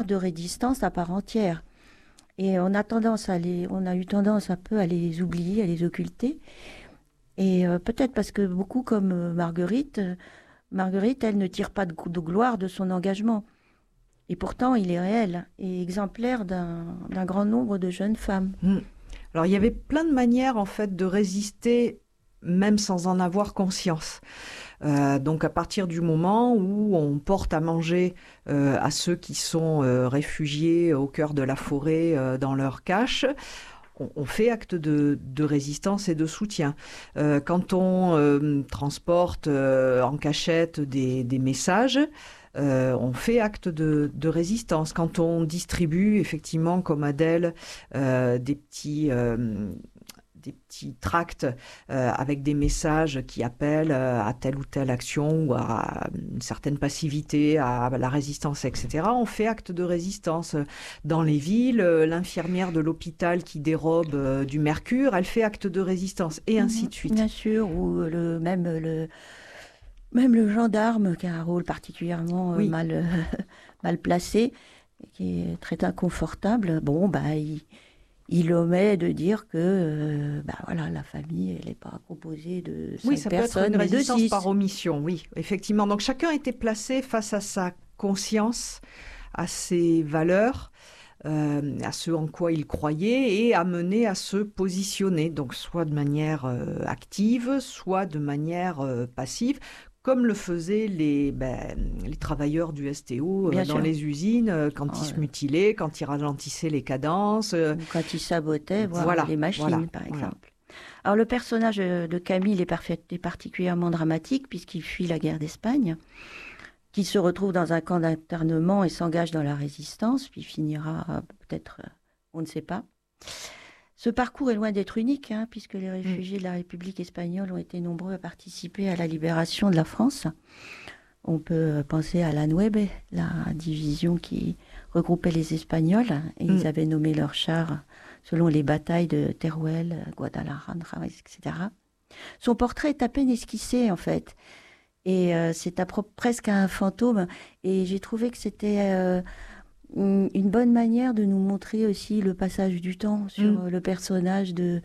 de résistance à part entière. Et on a eu tendance un peu à les oublier, à les occulter. Et peut-être parce que beaucoup comme Marguerite, elle ne tire pas de gloire de son engagement. Et pourtant, il est réel et exemplaire d'un grand nombre de jeunes femmes. Alors, il y avait plein de manières, en fait, de résister, même sans en avoir conscience. Donc, à partir du moment où on porte à manger à ceux qui sont réfugiés au cœur de la forêt dans leur cache, on fait acte de résistance et de soutien. Quand on transporte en cachette des messages, on fait acte de résistance. Quand on distribue, effectivement, comme Adèle, des petits tracts avec des messages qui appellent à telle ou telle action ou à une certaine passivité, à la résistance, etc. On fait acte de résistance. Dans les villes, l'infirmière de l'hôpital qui dérobe du mercure, elle fait acte de résistance, et ainsi de suite. Bien sûr, ou même le gendarme qui a un rôle particulièrement mal placé, qui est très inconfortable, il omet de dire que la famille, elle n'est pas composée de 5 personnes, mais de 6. Oui, ça peut être une résistance par omission, oui, effectivement. Donc chacun était placé face à sa conscience, à ses valeurs, à ce en quoi il croyait, et amené à se positionner, donc soit de manière active, soit de manière passive, comme le faisaient les travailleurs du STO dans les usines, quand ils se mutilaient, quand ils ralentissaient les cadences. Quand ils sabotaient les machines, par exemple. Alors le personnage de Camille est particulièrement dramatique puisqu'il fuit la guerre d'Espagne, qu'il se retrouve dans un camp d'internement et s'engage dans la résistance, puis finira peut-être, on ne sait pas. Ce parcours est loin d'être unique, puisque les réfugiés de la République espagnole ont été nombreux à participer à la libération de la France. On peut penser à la Nueve, la division qui regroupait les Espagnols, et ils avaient nommé leurs chars selon les batailles de Teruel, Guadalajara, etc. Son portrait est à peine esquissé, en fait, et c'est presque un fantôme, et j'ai trouvé que c'était une bonne manière de nous montrer aussi le passage du temps sur le personnage de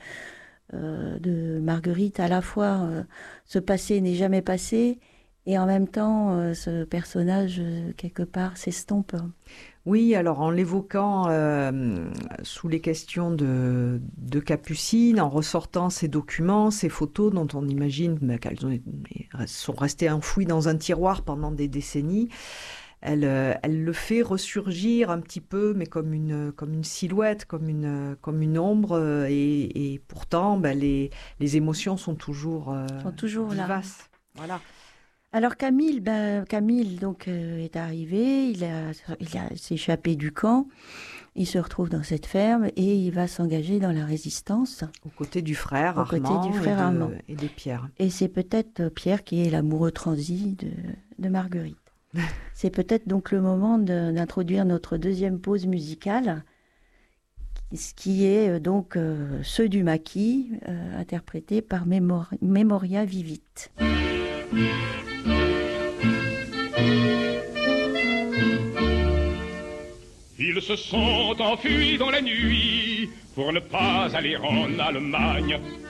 Marguerite. À la fois, ce passé n'est jamais passé, et en même temps, ce personnage, quelque part, s'estompe. Oui, alors en l'évoquant sous les questions de Capucine, en ressortant ces documents, ces photos dont on imagine qu'elles sont restées enfouies dans un tiroir pendant des décennies, elle le fait ressurgir un petit peu, mais comme une silhouette, comme une ombre, et pourtant, les émotions sont toujours vivaces. Là. Voilà. Alors Camille donc est arrivé, il s'est échappé du camp, il se retrouve dans cette ferme et il va s'engager dans la résistance. Aux côtés du frère Armand et de Pierre. Et c'est peut-être Pierre qui est l'amoureux transi de Marguerite. C'est peut-être donc le moment d'introduire notre deuxième pause musicale, ce qui est donc Ceux du maquis, interprété par Memoria Vivit. Ils se sont enfuis dans la nuit pour ne pas aller en Allemagne.